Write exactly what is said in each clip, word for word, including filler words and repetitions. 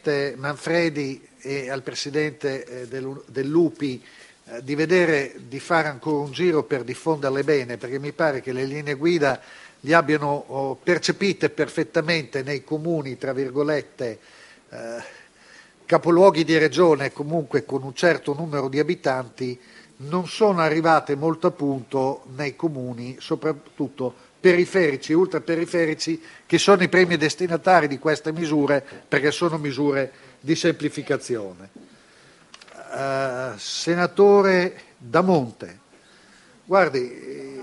Presidente Manfredi e al Presidente eh, del, dell'U P I eh, di vedere di fare ancora un giro per diffonderle bene, perché mi pare che le linee guida li abbiano oh, percepite perfettamente nei comuni, tra virgolette, eh, capoluoghi di regione, comunque con un certo numero di abitanti, non sono arrivate molto a punto nei comuni, soprattutto periferici e ultraperiferici, che sono i primi destinatari di queste misure, perché sono misure di semplificazione. Uh, senatore Damonte, guardi,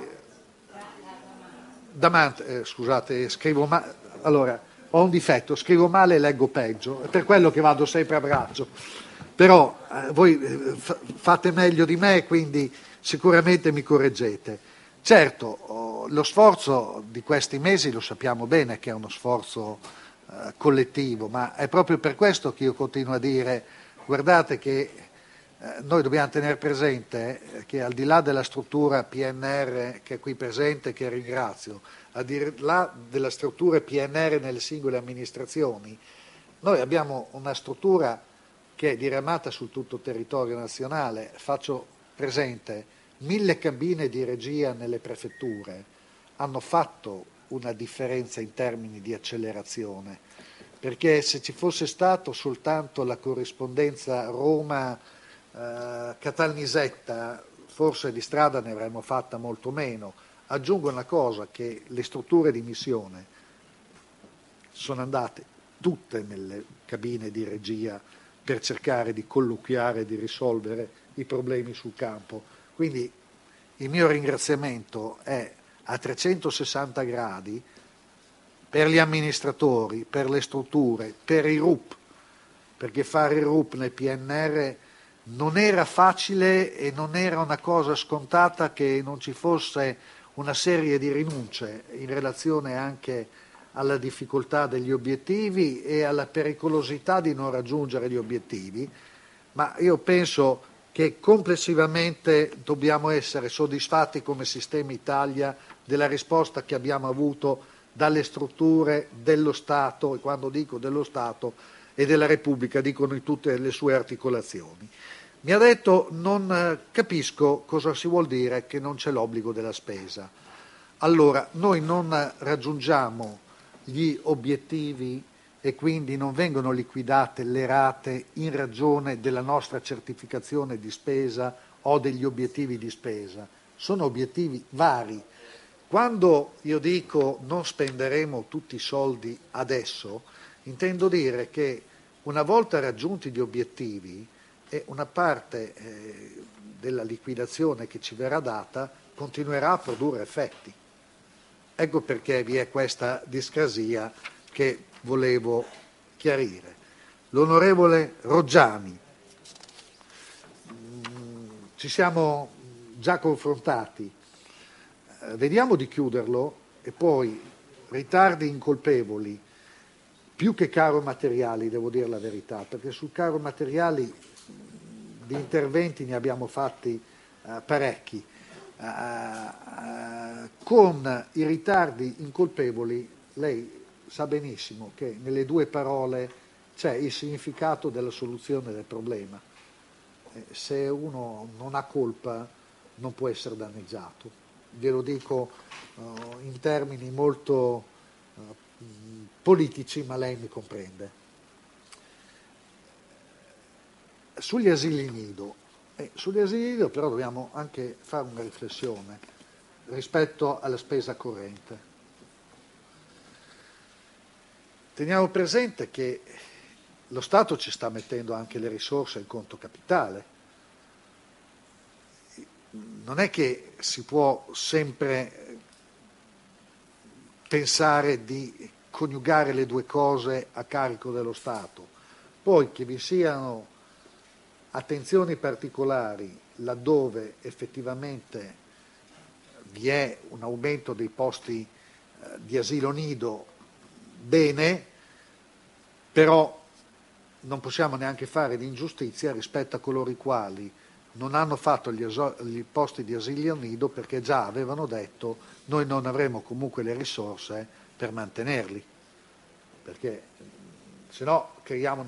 Damante, eh, scusate, scrivo male, allora, ho un difetto, scrivo male e leggo peggio, è per quello che vado sempre a braccio, però eh, voi eh, fate meglio di me, quindi sicuramente mi correggete. Certo, oh, lo sforzo di questi mesi lo sappiamo bene che è uno sforzo eh, collettivo, ma è proprio per questo che io continuo a dire, guardate che eh, noi dobbiamo tenere presente eh, che al di là della struttura P N R che è qui presente, che ringrazio, al di là della struttura P N R nelle singole amministrazioni, noi abbiamo una struttura che è diramata su tutto il territorio nazionale. Faccio presente, mille cabine di regia nelle prefetture hanno fatto una differenza in termini di accelerazione, perché se ci fosse stato soltanto la corrispondenza Roma-Catalnisetta, forse di strada ne avremmo fatta molto meno. Aggiungo una cosa, che le strutture di missione sono andate tutte nelle cabine di regia per cercare di colloquiare e di risolvere i problemi sul campo. Quindi il mio ringraziamento è a trecentosessanta gradi per gli amministratori, per le strutture, per i R U P, perché fare il R U P nel P N R non era facile e non era una cosa scontata che non ci fosse una serie di rinunce in relazione anche alla difficoltà degli obiettivi e alla pericolosità di non raggiungere gli obiettivi, ma io penso che complessivamente dobbiamo essere soddisfatti come Sistema Italia della risposta che abbiamo avuto dalle strutture dello Stato, e quando dico dello Stato e della Repubblica dico in tutte le sue articolazioni. Mi ha detto non capisco cosa si vuol dire che non c'è l'obbligo della spesa. Allora, noi non raggiungiamo gli obiettivi e quindi non vengono liquidate le rate in ragione della nostra certificazione di spesa o degli obiettivi di spesa, sono obiettivi vari. Quando io dico non spenderemo tutti i soldi adesso, intendo dire che una volta raggiunti gli obiettivi e una parte eh, della liquidazione che ci verrà data continuerà a produrre effetti. Ecco perché vi è questa discrasia che volevo chiarire. L'onorevole Roggiani, ci siamo già confrontati, eh, vediamo di chiuderlo e poi ritardi incolpevoli, più che caro materiali, devo dire la verità, perché sul caro materiali di interventi ne abbiamo fatti eh, parecchi. Uh, uh, con i ritardi incolpevoli, lei sa benissimo che nelle due parole c'è il significato della soluzione del problema. Eh, se uno non ha colpa non può essere danneggiato. Glielo dico uh, in termini molto uh, politici, ma lei mi comprende. Sugli asili nido. Eh, sugli asili nido però dobbiamo anche fare una riflessione rispetto alla spesa corrente. Teniamo presente che lo Stato ci sta mettendo anche le risorse in conto capitale. Non è che si può sempre pensare di coniugare le due cose a carico dello Stato. Poi che vi siano attenzioni particolari laddove effettivamente vi è un aumento dei posti eh, di asilo nido, bene, però non possiamo neanche fare di ingiustizia rispetto a coloro i quali non hanno fatto gli, gli posti di asilo nido perché già avevano detto noi non avremo comunque le risorse per mantenerli, perché se no creiamo